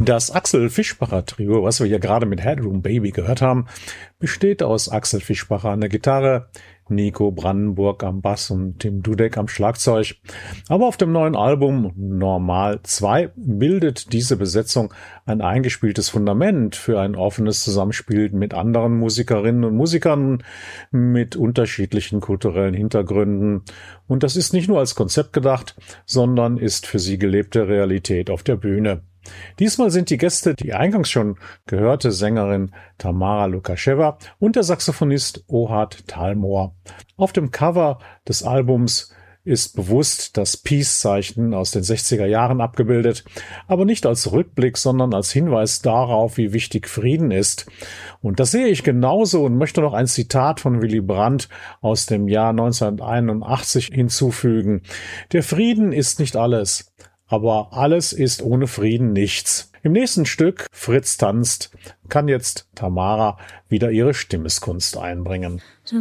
Das Axel Fischbacher Trio, was wir hier gerade mit Headroom Baby gehört haben, besteht aus Axel Fischbacher an der Gitarre, Nico Brandenburg am Bass und Tim Dudek am Schlagzeug. Aber auf dem neuen Album Normal 2 bildet diese Besetzung ein eingespieltes Fundament für ein offenes Zusammenspiel mit anderen Musikerinnen und Musikern mit unterschiedlichen kulturellen Hintergründen. Und das ist nicht nur als Konzept gedacht, sondern ist für sie gelebte Realität auf der Bühne. Diesmal sind die Gäste die eingangs schon gehörte Sängerin Tamara Lukascheva und der Saxophonist Ohad Talmoor. Auf dem Cover des Albums ist bewusst das Peace-Zeichen aus den 60er Jahren abgebildet, aber nicht als Rückblick, sondern als Hinweis darauf, wie wichtig Frieden ist. Und das sehe ich genauso und möchte noch ein Zitat von Willy Brandt aus dem Jahr 1981 hinzufügen. Der Frieden ist nicht alles. Aber alles ist ohne Frieden nichts. Im nächsten Stück, Fritz tanzt, kann jetzt Tamara wieder ihre Stimmeskunst einbringen. Du